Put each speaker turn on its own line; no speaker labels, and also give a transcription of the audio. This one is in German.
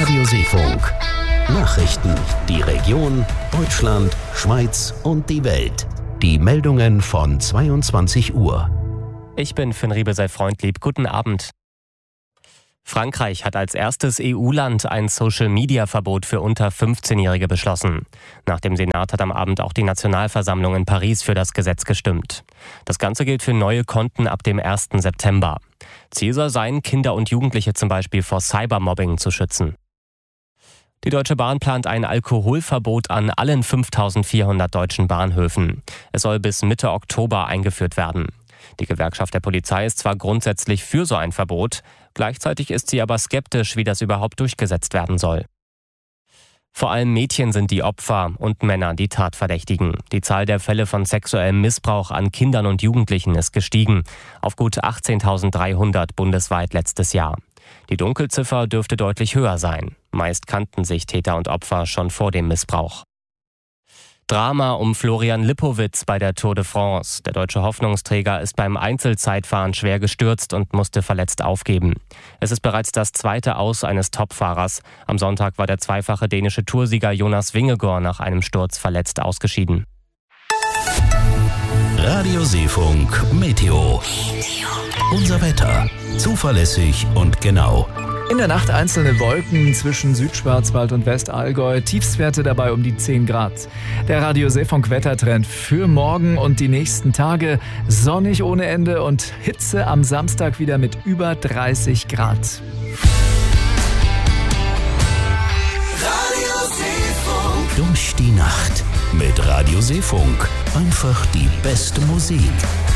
Radio Seefunk. Nachrichten, die Region, Deutschland, Schweiz und die Welt. Die Meldungen von 22 Uhr.
Ich bin Finn Riebesell-Freundlieb. Guten Abend. Frankreich hat als erstes EU-Land ein Social-Media-Verbot für unter 15-Jährige beschlossen. Nach dem Senat hat am Abend auch die Nationalversammlung in Paris für das Gesetz gestimmt. Das Ganze gilt für neue Konten ab dem 1. September. Ziel soll sein, Kinder und Jugendliche zum Beispiel vor Cybermobbing zu schützen. Die Deutsche Bahn plant ein Alkoholverbot an allen 5.400 deutschen Bahnhöfen. Es soll bis Mitte Oktober eingeführt werden. Die Gewerkschaft der Polizei ist zwar grundsätzlich für so ein Verbot, gleichzeitig ist sie aber skeptisch, wie das überhaupt durchgesetzt werden soll. Vor allem Mädchen sind die Opfer und Männer die Tatverdächtigen. Die Zahl der Fälle von sexuellem Missbrauch an Kindern und Jugendlichen ist gestiegen, auf gut 18.300 bundesweit letztes Jahr. Die Dunkelziffer dürfte deutlich höher sein. Meist kannten sich Täter und Opfer schon vor dem Missbrauch. Drama um Florian Lipowitz bei der Tour de France. Der deutsche Hoffnungsträger ist beim Einzelzeitfahren schwer gestürzt und musste verletzt aufgeben. Es ist bereits das zweite Aus eines Topfahrers. Am Sonntag war der zweifache dänische Toursieger Jonas Vingegaard nach einem Sturz verletzt ausgeschieden.
Radio Seefunk Meteo. Unser Wetter. Zuverlässig und genau.
In der Nacht einzelne Wolken zwischen Südschwarzwald und Westallgäu, Tiefstwerte dabei um die 10 Grad. Der Radio Seefunk Wettertrend für morgen und die nächsten Tage: sonnig ohne Ende und Hitze am Samstag wieder mit über 30 Grad.
Radio Seefunk. Durch die Nacht mit Radio Seefunk. Einfach die beste Musik.